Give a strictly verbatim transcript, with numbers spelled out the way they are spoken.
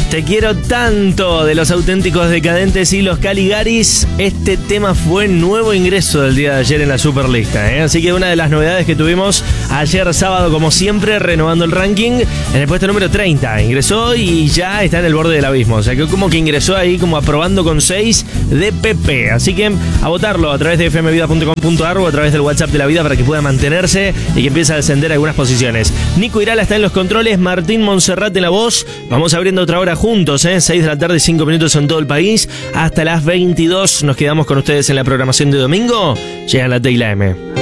Te quiero tanto, de Los Auténticos Decadentes y Los Caligaris. Este tema fue nuevo ingreso del día de ayer en la Superlista, ¿eh? Así que una de las novedades que tuvimos ayer sábado, como siempre, renovando el ranking, en el puesto número treinta. Ingresó y ya está en el borde del abismo. O sea que como que ingresó ahí como aprobando con seis de Pepe. Así que a votarlo a través de f m vida punto com punto a r o a través del WhatsApp de la vida para que pueda mantenerse y que empiece a descender algunas posiciones. Nico Irala está en los controles, Martín Monserrat en la voz. Vamos abriendo otra hora juntos, ¿eh? seis de la tarde, cinco minutos en todo el país. Hasta las veintidós nos quedamos con ustedes en la programación de domingo. Llega la T y la M.